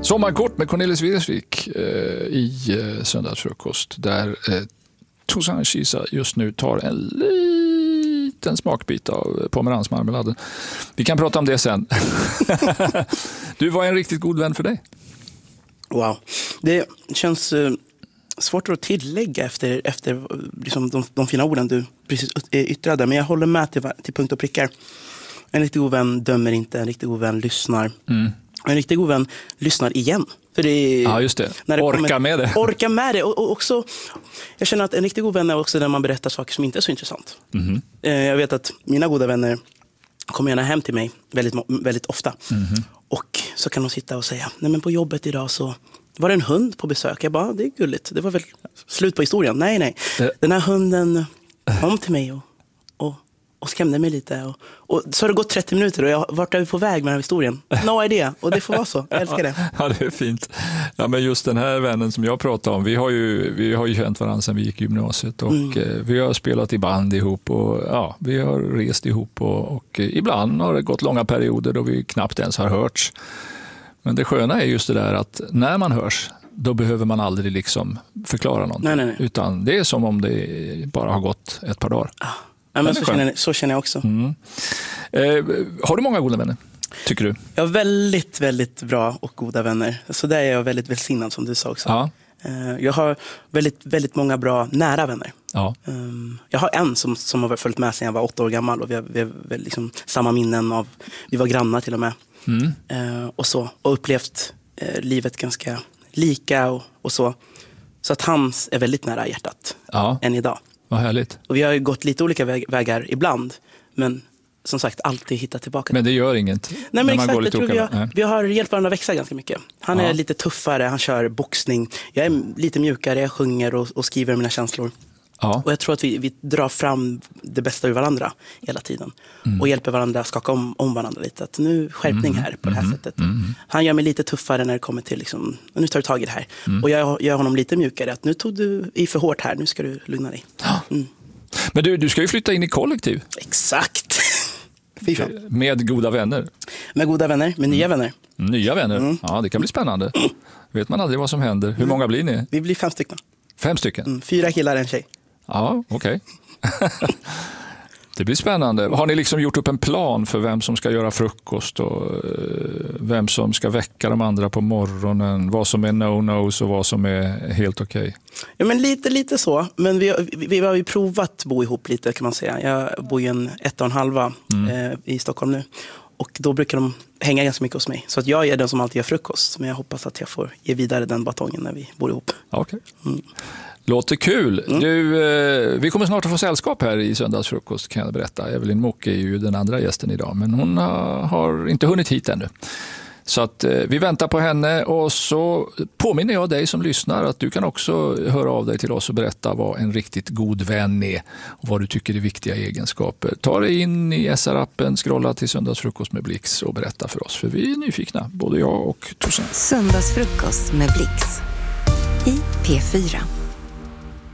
Sommarkort med Cornelis Vreeswijk i Söndagsfrukost, där Toussaint Chisa just nu tar en liten smakbit av pomeransmarmeladen. Vi kan prata om det sen. Du var en riktigt god vän för dig. Wow. Det känns svårt att tillägga efter liksom de fina orden du precis yttrade, men jag håller med till punkt och prickar. En riktigt god vän dömer inte, en riktigt god vän lyssnar. En riktigt god vän lyssnar igen. För det, ja, just det. Orka med det. Orka med det. Och också, jag känner att en riktigt god vän är också när man berättar saker som inte är så intressant. Jag vet att mina goda vänner kommer gärna hem till mig väldigt, väldigt ofta. Och så kan de sitta och säga, nej men på jobbet idag så var det en hund på besök. Jag bara, det är gulligt. Det var väl slut på historien. Nej. Den här hunden kom till mig och skrämde mig lite. Och så har det gått 30 minuter och vart är vi på väg med den här historien? No idea. Och det får vara så. Jag älskar det. Ja, det är fint. Ja, men just den här vännen som jag pratar om, vi har ju känt varandra sedan vi gick i gymnasiet och vi har spelat i band ihop och ja, vi har rest ihop och ibland har det gått långa perioder då vi knappt ens har hörts. Men det sköna är just det där att när man hörs, då behöver man aldrig liksom förklara någonting. Nej. Utan det är som om det bara har gått ett par dagar. Ja, men så känner jag också. Har du många goda vänner, tycker du? Jag har väldigt, väldigt bra och goda vänner. Så där är jag väldigt välsignad, som du sa också. Ja. Jag har väldigt, väldigt många bra nära vänner. Ja. Jag har en som har följt med sedan jag var 8 år gammal. Och vi har liksom samma minnen av, vi var grannar till och med. Och upplevt livet ganska lika och så. Så att hans är väldigt nära hjärtat än idag. Vad härligt. Och vi har gått lite olika vägar ibland, men som sagt alltid hittat tillbaka. Men det gör inget. Nej, men exakt, jag tror vi har hjälpt varandra växa ganska mycket. Han är lite tuffare, han kör boxning. Jag är lite mjukare, jag sjunger och skriver mina känslor. Ja. Och jag tror att vi drar fram det bästa ur varandra hela tiden. Och hjälper varandra, skaka om varandra lite. Att nu skärpning här på det här sättet. Han gör mig lite tuffare när det kommer till liksom, nu tar du tag i det här. Och jag gör honom lite mjukare. Att nu tog du i för hårt här, nu ska du lugna dig. Men du ska ju flytta in i kollektiv. Exakt. Med goda vänner. Med goda vänner, med nya vänner. Nya vänner, ja det kan bli spännande. Vet man aldrig vad som händer. Hur många blir ni? Vi blir 5 stycken. 5 stycken? 4 killar, en tjej. Ja, okej. Det blir spännande. Har ni liksom gjort upp en plan för vem som ska göra frukost och vem som ska väcka de andra på morgonen? Vad som är no-nos och vad som är helt okej? Ja, men lite så. Men vi har ju provat bo ihop lite, kan man säga. Jag bor ju en 1,5 i Stockholm nu. Och då brukar de hänga ganska mycket hos mig. Så att jag är den som alltid gör frukost. Men jag hoppas att jag får ge vidare den batongen när vi bor ihop. Okej. Låter kul. Du, vi kommer snart att få sällskap här i Söndagsfrukost, kan jag berätta. Evelyn Mock är ju den andra gästen idag, men hon har inte hunnit hit ännu. Så att vi väntar på henne och så påminner jag dig som lyssnar att du kan också höra av dig till oss och berätta vad en riktigt god vän är och vad du tycker är viktiga egenskaper. Ta dig in i SR-appen, scrolla till Söndagsfrukost med Blix och berätta för oss, för vi är nyfikna, både jag och Toussaint. Söndagsfrukost med Blix i P4.